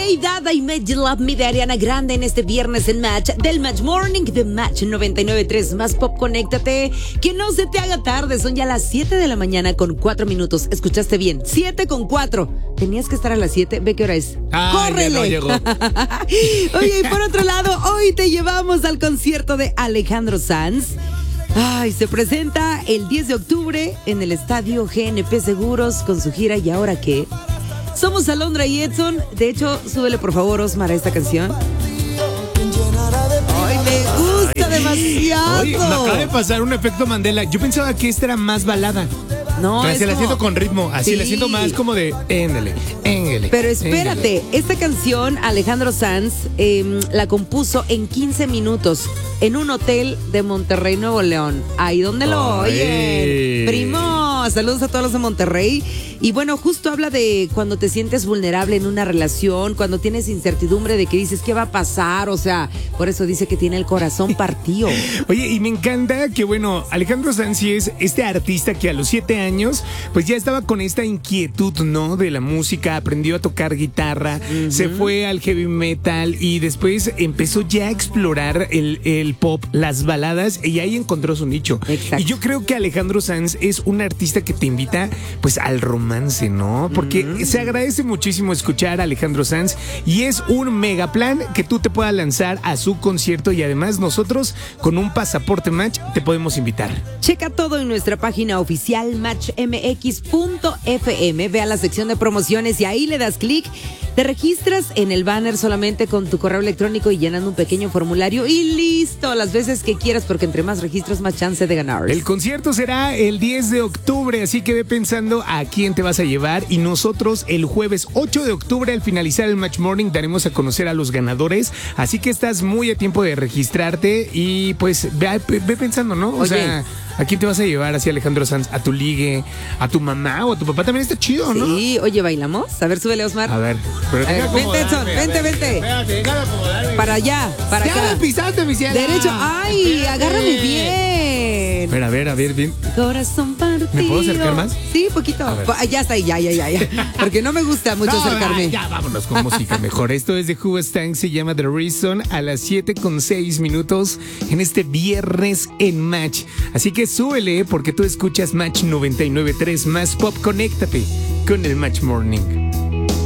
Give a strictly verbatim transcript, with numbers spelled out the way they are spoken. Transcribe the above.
Hey Dada y Made You Love Me de Ariana Grande en este viernes en Match del Match Morning de Match noventa y nueve punto tres Más Pop. Conéctate, que no se te haga tarde. Son ya las siete de la mañana con cuatro minutos. Escuchaste bien, siete con cuatro. Tenías que estar a las siete. Ve qué hora es. Ay, ¡Córrele! ya no llegó. Oye, y por otro lado, hoy te llevamos al concierto de Alejandro Sanz. Ay, se presenta el diez de octubre en el estadio G N P Seguros con su gira ¿Y ahora qué? Somos Alondra y Edson. De hecho, súbele por favor, Osmar, a esta canción. Ay, me gusta Ay. demasiado. Oye, me acaba de pasar un efecto Mandela. Yo pensaba que esta era más balada. No, Pero es se la como- siento con ritmo, así Sí. la siento más como de éndele, éndele. Pero espérate, esta canción Alejandro Sanz eh, la compuso en quince minutos en un hotel de Monterrey, Nuevo León. Ahí donde lo Ay. oyen. Primo, saludos a todos los de Monterrey. Y bueno, justo habla de cuando te sientes vulnerable en una relación, cuando tienes incertidumbre de que dices, ¿qué va a pasar? O sea, por eso dice que tiene el corazón partido. Oye, y me encanta que, bueno, Alejandro Sanz sí es este artista que a los siete años, pues ya estaba con esta inquietud, ¿no? De la música, aprendió a tocar guitarra, uh-huh. se fue al heavy metal y después empezó ya a explorar el, el pop, las baladas, y ahí encontró su nicho. Exacto. Y yo creo que Alejandro Sanz es un artista que te invita, pues, al romance, ¿no? Porque uh-huh. se agradece muchísimo escuchar a Alejandro Sanz y es un mega plan que tú te puedas lanzar a su concierto y además nosotros con un pasaporte Match te podemos invitar. Checa todo en nuestra página oficial match m x punto f m. Ve a la sección de promociones y ahí le das clic. Te registras en el banner solamente con tu correo electrónico y llenando un pequeño formulario y listo, las veces que quieras, porque entre más registros más chance de ganar. El concierto será el diez de octubre, así que ve pensando a quién te vas a llevar y nosotros el jueves ocho de octubre al finalizar el Match Morning daremos a conocer a los ganadores, así que estás muy a tiempo de registrarte y pues ve, ve pensando, ¿no? O Oye. sea, ¿a quién te vas a llevar así Alejandro Sanz? ¿A tu ligue? ¿A tu mamá o a tu papá? También está chido, ¿no? Sí, oye, ¿bailamos? A ver, súbele, Osmar. A ver, pero A ver, vente, Edson, vente, vente. Espérate, déjame acomodarme. Para allá, para ya acá. me pisaste, mi ciela. Derecho. Ay, Espérate. agárrame bien. Espera, a ver, a ver, bien. Corazón partido. ¿Me puedo acercar más? Sí, poquito. A ver. Ah, ya está ahí, ya, ya, ya, ya. Porque no me gusta mucho No, acercarme. Ya, vámonos con música mejor. Esto es de Who Stank, se llama The Reason, a las siete con seis minutos en este viernes en Match. Así que súbele porque tú escuchas Match noventa y nueve punto tres Más Pop. Conéctate con el Match Morning.